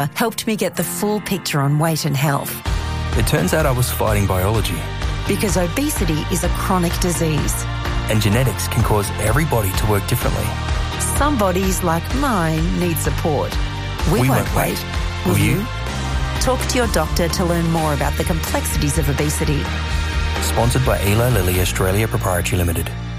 helped me get the full picture on weight and health. It turns out I was fighting biology. Because obesity is a chronic disease. And genetics can cause every body to work differently. Some bodies, like mine, need support. We won't wait. Will you? Talk to your doctor to learn more about the complexities of obesity. Sponsored by Eli Lilly Australia Proprietary Limited.